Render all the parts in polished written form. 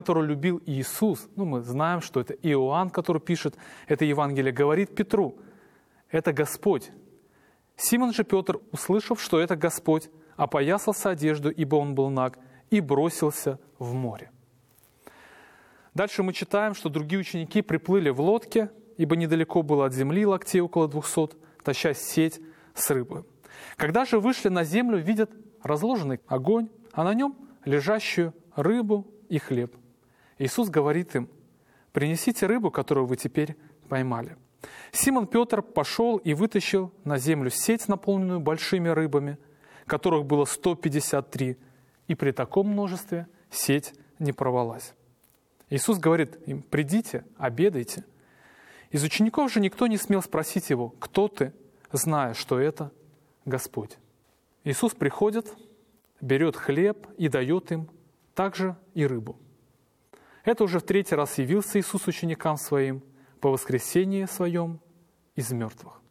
которую любил Иисус, мы знаем, что это Иоанн, который пишет это Евангелие, говорит Петру: «Это Господь». Симон же Петр, услышав, что это Господь, опоясался одежду, ибо он был наг, и бросился в море. Дальше мы читаем, что другие ученики приплыли в лодке, ибо недалеко было от земли, локтей около 200, таща сеть с рыбой. Когда же вышли на землю, видят разложенный огонь, а на нем лежащую рыбу и хлеб. Иисус говорит им: «Принесите рыбу, которую вы теперь поймали». Симон Петр пошел и вытащил на землю сеть, наполненную большими рыбами, которых было 153, и при таком множестве сеть не порвалась. Иисус говорит им: «Придите, обедайте». Из учеников же никто не смел спросить его: «Кто ты?», зная, что это Господь. Иисус приходит, берет хлеб и дает им, также и рыбу. Это уже в 3-й раз явился Иисус ученикам Своим по воскресении Своем из мертвых.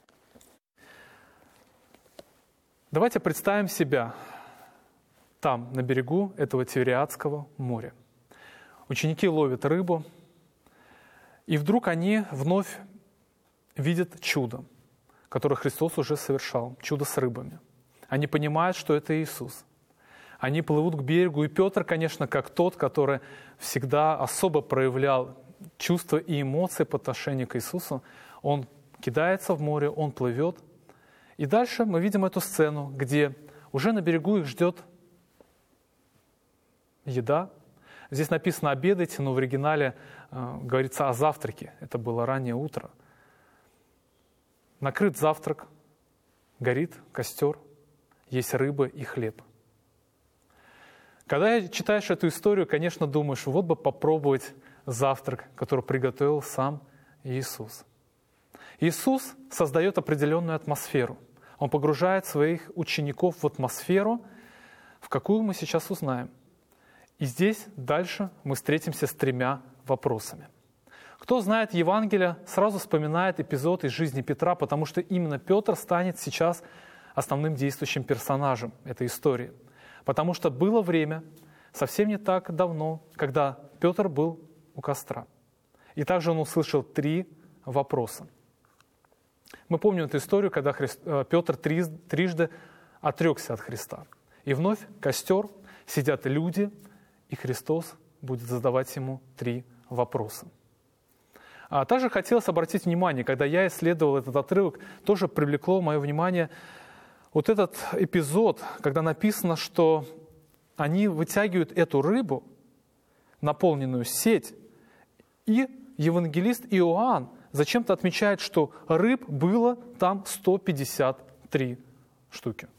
Давайте представим себя там, на берегу этого Тивериадского моря. Ученики ловят рыбу, и вдруг они вновь видят чудо, которое Христос уже совершал, чудо с рыбами. Они понимают, что это Иисус. Они плывут к берегу, и Петр, конечно, как тот, который всегда особо проявлял чувства и эмоции по отношению к Иисусу, он кидается в море, он плывет. И дальше мы видим эту сцену, где уже на берегу их ждет еда. Здесь написано «обедайте», но в оригинале говорится о завтраке. Это было раннее утро. Накрыт завтрак, горит костер, есть рыба и хлеб. Когда читаешь эту историю, конечно, думаешь, вот бы попробовать завтрак, который приготовил сам Иисус. Иисус создает определенную атмосферу. Он погружает своих учеников в атмосферу, в какую мы сейчас узнаем. И здесь дальше мы встретимся с 3 вопросами. Кто знает Евангелие, сразу вспоминает эпизод из жизни Петра, потому что именно Петр станет сейчас основным действующим персонажем этой истории. Потому что было время, совсем не так давно, когда Петр был у костра. И также он услышал 3 вопроса. Мы помним эту историю, когда Петр трижды отрекся от Христа. И вновь костер, сидят люди, и Христос будет задавать ему 3 вопроса. А также хотелось обратить внимание, когда я исследовал этот отрывок, тоже привлекло мое внимание вот этот эпизод, когда написано, что они вытягивают эту рыбу, наполненную сеть, и евангелист Иоанн зачем-то отмечает, что рыб было там 153 штуки.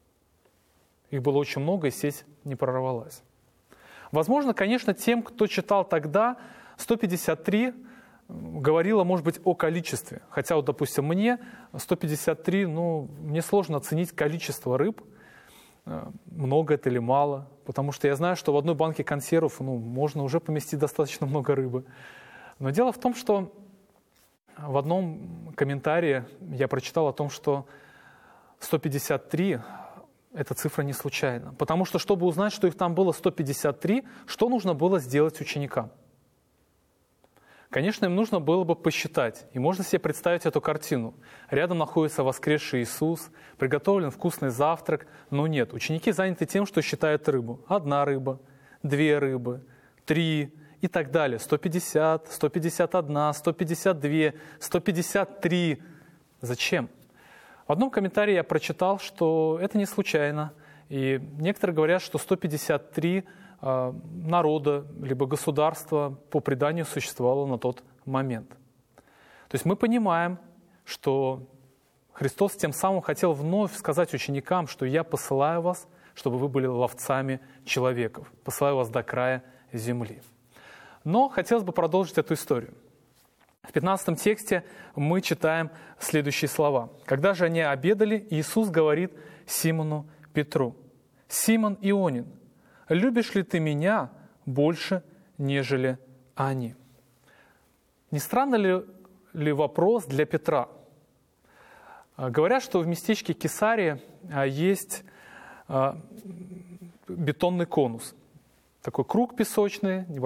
Их было очень много, и сеть не прорвалась. Возможно, конечно, тем, кто читал тогда, 153 говорило, может быть, о количестве. Хотя, вот, допустим, мне 153, мне сложно оценить количество рыб, много это или мало, потому что я знаю, что в одной банке консервов можно уже поместить достаточно много рыбы. Но дело в том, что в одном комментарии я прочитал о том, что 153 – эта цифра не случайна. Потому что, чтобы узнать, что их там было 153, что нужно было сделать ученикам? Конечно, им нужно было бы посчитать, и можно себе представить эту картину. Рядом находится воскресший Иисус, приготовлен вкусный завтрак, но нет, ученики заняты тем, что считают рыбу. 1 рыба, 2 рыбы, 3 и так далее. 150, 151, 152, 153. Зачем? В одном комментарии я прочитал, что это не случайно. И некоторые говорят, что 153 народа, либо государства по преданию существовало на тот момент. То есть мы понимаем, что Христос тем самым хотел вновь сказать ученикам, что «Я посылаю вас, чтобы вы были ловцами человеков, посылаю вас до края земли». Но хотелось бы продолжить эту историю. В 15 тексте мы читаем следующие слова. «Когда же они обедали, Иисус говорит Симону Петру: „Симон Ионин, любишь ли ты меня больше, нежели они?“» Не странно ли вопрос для Петра? Говорят, что в местечке Кесария есть бетонный конус. Такой круг песочный,